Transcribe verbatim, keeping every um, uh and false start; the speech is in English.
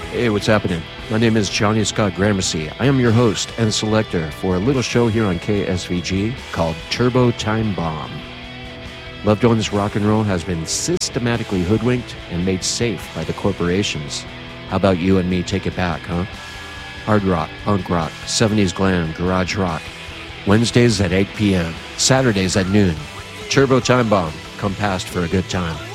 Hey, what's happening? My name is Johnny Scott Gramercy. I am your host and selector for a little show here on K S V G called Turbo Time Bomb. Loved ones rock and roll has been systematically hoodwinked and made safe by the corporations. How about you and me take it back, huh? Hard rock, punk rock, seventies glam, garage rock. Wednesdays at eight p.m., Saturdays at noon. Turbo Time Bomb. Come past for a good time.